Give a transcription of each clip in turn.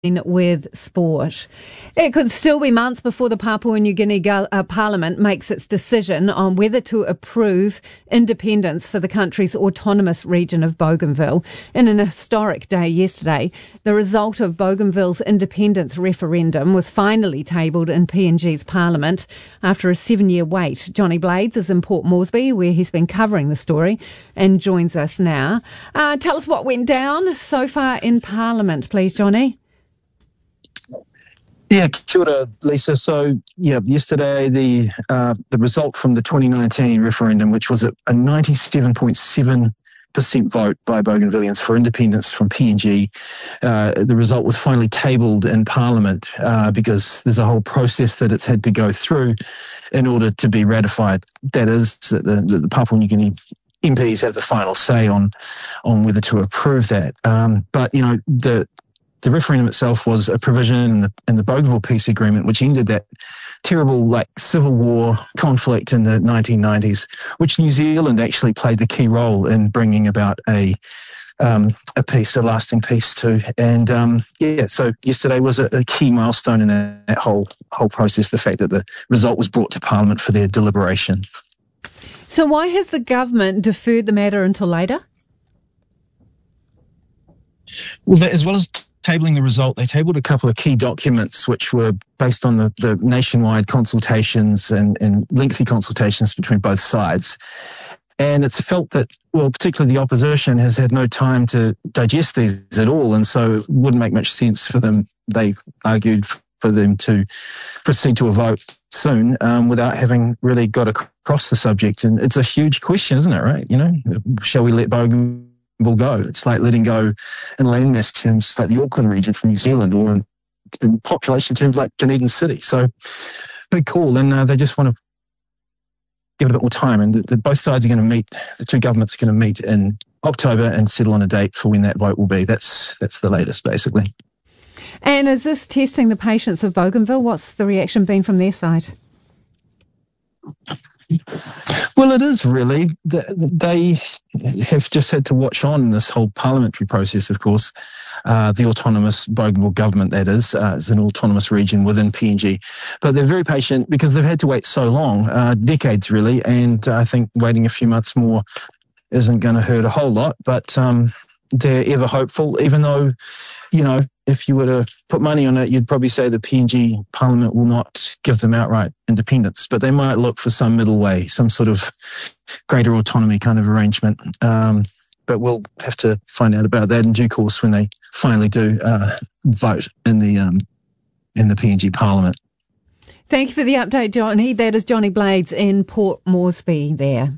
with sport. It could still be months before the Papua New Guinea Parliament makes its decision on whether to approve independence for the country's autonomous region of Bougainville. In an historic day yesterday, the result of Bougainville's independence referendum was finally tabled in PNG's Parliament after a 7-year wait. Johnny Blades is in Port Moresby, where he's been covering the story, and joins us now. Tell us what went down so far in Parliament, please, Johnny. Yeah, kia ora, Lisa. So, yesterday the result from the 2019 referendum, which was a 97.7% vote by Bougainvilleans for independence from PNG, the result was finally tabled in Parliament because there's a whole process that it's had to go through in order to be ratified. That is, that the Papua New Guinea MPs have the final say on whether to approve that. But the referendum itself was a provision in the Bougainville Peace Agreement, which ended that terrible civil war conflict in the 1990s, which New Zealand actually played the key role in bringing about a peace, a lasting peace too. And so yesterday was a key milestone in that whole process. The fact that the result was brought to Parliament for their deliberation. So why has the government deferred the matter until later? Well, as well as tabling the result, they tabled a couple of key documents which were based on the nationwide consultations and lengthy consultations between both sides. And it's felt that, particularly the opposition has had no time to digest these at all, and so it wouldn't make much sense for them, they argued, for them to proceed to a vote soon without having really got across the subject. And it's a huge question, isn't it, right? Shall we let Bougainville go? It's like letting go in landmass terms like the Auckland region from New Zealand, or in population terms like Dunedin City. So big call, and they just want to give it a bit more time. And both sides are going to meet, the two governments are going to meet in October and settle on a date for when that vote will be. That's the latest, basically. And is this testing the patience of Bougainville? What's the reaction been from their side? Well, it is really. They have just had to watch on this whole parliamentary process, of course. The autonomous Bougainville government, that is an autonomous region within PNG. But they're very patient because they've had to wait so long, decades really, and I think waiting a few months more isn't going to hurt a whole lot. But they're ever hopeful, even though, if you were to put money on it, you'd probably say the PNG Parliament will not give them outright independence, but they might look for some middle way, some sort of greater autonomy kind of arrangement. But we'll have to find out about that in due course when they finally do vote in the PNG Parliament. Thank you for the update, Johnny. That is Johnny Blades in Port Moresby there.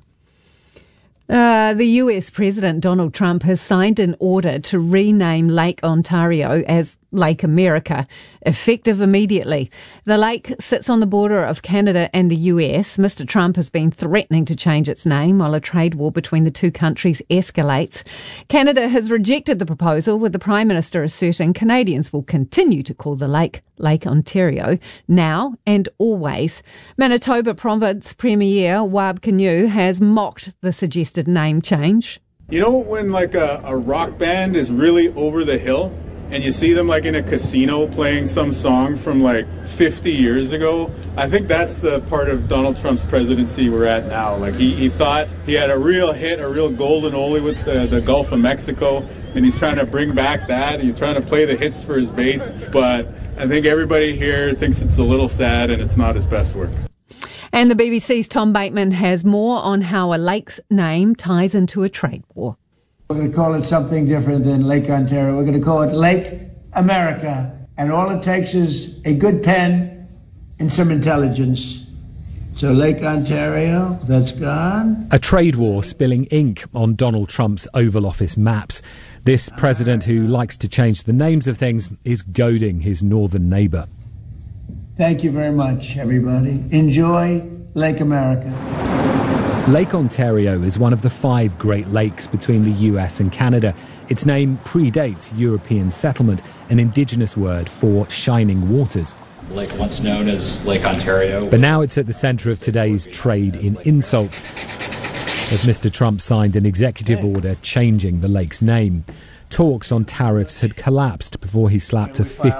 The US President Donald Trump has signed an order to rename Lake Ontario as Lake America, effective immediately. The lake sits on the border of Canada and the US. Mr. Trump has been threatening to change its name while a trade war between the two countries escalates. Canada has rejected the proposal, with the Prime Minister asserting Canadians will continue to call the lake Lake Ontario now and always. Manitoba Province Premier Wab Kinew has mocked the suggested name change. When a rock band is really over the hill and you see them in a casino playing some song from 50 years ago, I think that's the part of Donald Trump's presidency we're at now. He thought he had a real hit, a real golden oldie with the Gulf of Mexico, and he's trying to bring back that. He's trying to play the hits for his base, but I think everybody here thinks it's a little sad and it's not his best work. And the BBC's Tom Bateman has more on how a lake's name ties into a trade war. We're going to call it something different than Lake Ontario. We're going to call it Lake America. And all it takes is a good pen and some intelligence. So Lake Ontario, that's gone. A trade war spilling ink on Donald Trump's Oval Office maps. This president, who likes to change the names of things, is goading his northern neighbour. Thank you very much, everybody. Enjoy Lake America. Lake Ontario is one of the 5 Great Lakes between the US and Canada. Its name predates European settlement, an indigenous word for shining waters. The lake once known as Lake Ontario. But now it's at the centre of today's trade in insults, as Mr. Trump signed an executive order changing the lake's name. Talks on tariffs had collapsed before he slapped a